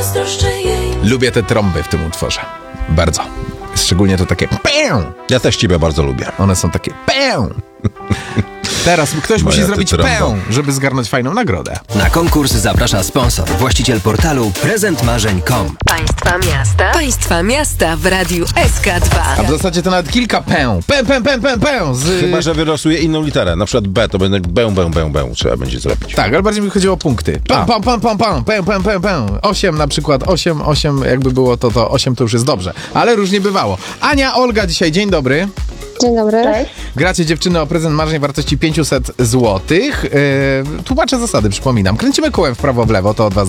zazdroszczę jej. Lubię te trąby w tym utworze. Bardzo. Szczególnie to takie pę. Ja też ciebie bardzo lubię. One są takie pę. Teraz ktoś musi Moja zrobić ty trąba. pę, żeby zgarnąć fajną nagrodę. Na konkurs zaprasza sponsor, właściciel portalu prezentmarzeń.com. Państwa miasta w Radiu SK2. A w zasadzie to nawet kilka pę. Pę. Chyba, że wylosuje inną literę. Na przykład B, to będzie bę. Trzeba będzie zrobić. Tak, ale bardziej mi chodziło o punkty. Pę. 8 na przykład. 8, jakby było to 8 to już jest dobrze. Ale różnie bywało. Ania, Olga dzisiaj, dzień dobry. Dzień dobry. Cześć. Gracie dziewczyny o prezent marzeń wartości 500 zł. Tłumaczę zasady, przypominam. Kręcimy kołem w prawo, w lewo, to od was